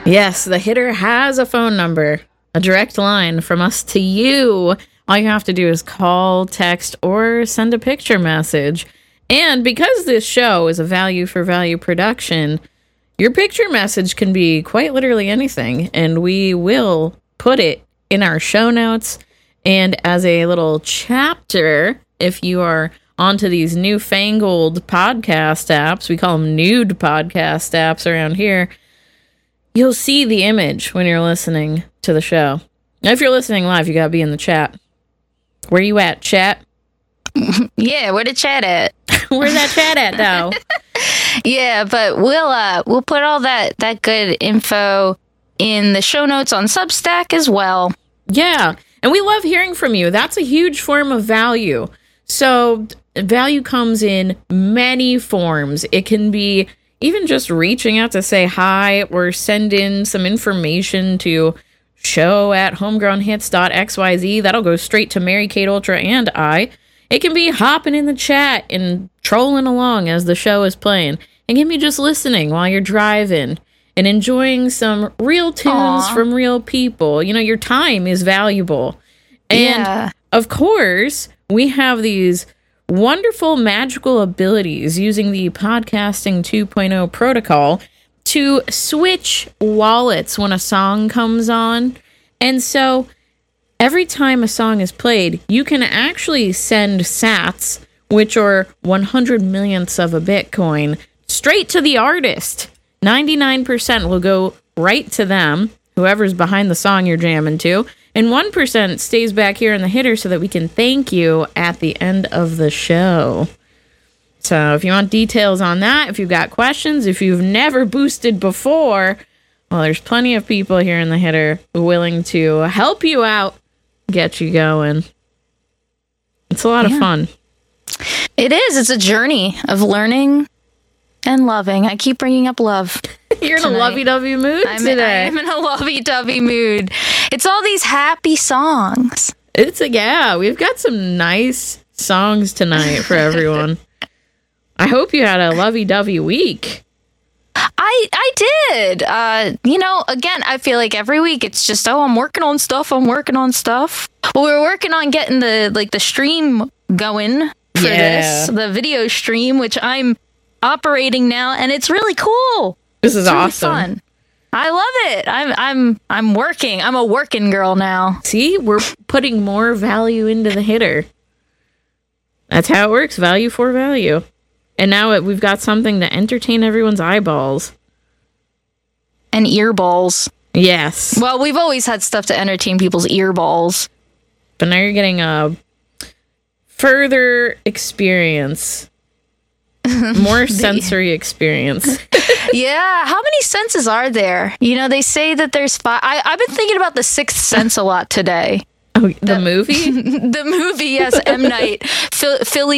Yes, the hitter has a phone number, a direct line from us to you. All you have to do is call, text, or send a picture message. And because this show is a value for value production, your picture message can be quite literally anything, and we will put it in our show notes. And as a little chapter, if you are onto these newfangled podcast apps, we call them nude podcast apps around here, you'll see the image when you're listening to the show. Now, if you're listening live, you gotta be in the chat. Where you at, chat? Yeah, where the chat at? Where's that chat at, though? Yeah, but we'll put all that good info in the show notes on Substack as well. Yeah, and we love hearing from you. That's a huge form of value. So value comes in many forms. It can be even just reaching out to say hi or send in some information to show@homegrownhits.xyz. That'll go straight to Mary Kate Ultra and I. It can be hopping in the chat and trolling along as the show is playing. It can be just listening while you're driving and enjoying some real tunes from real people. You know, your time is valuable. And of course, we have these wonderful magical abilities using the Podcasting 2.0 protocol to switch wallets when a song comes on. And so every time a song is played, you can actually send sats, which are 100 millionths of a Bitcoin, straight to the artist. 99% will go right to them, whoever's behind the song you're jamming to, and 1% stays back here in the hitter so that we can thank you at the end of the show. So if you want details on that, if you've got questions, if you've never boosted before, well, there's plenty of people here in the hitter willing to help you out, get you going. It's a lot of fun. It is. It's a journey of learning and loving. I keep bringing up love. You're in a lovey-dovey mood today. I'm in a lovey-dovey mood. It's all these happy songs. We've got some nice songs tonight for everyone. I hope you had a lovey-dovey week. I did. Again, I feel like every week it's just, I'm working on stuff. Well, we're working on getting the stream going for this, the video stream, which I'm operating now, and it's really cool. This is really awesome. Fun. I love it. I'm working. I'm a working girl now. See, we're putting more value into the hitter. That's how it works. Value for value. And now we've got something to entertain everyone's eyeballs. And earballs. Yes. Well, we've always had stuff to entertain people's earballs. But now you're getting a further experience. More sensory experience. Yeah. How many senses are there? You know, they say that there's 5. I've been thinking about The Sixth Sense a lot today. Oh, the movie? The movie, yes. M. Night. Philly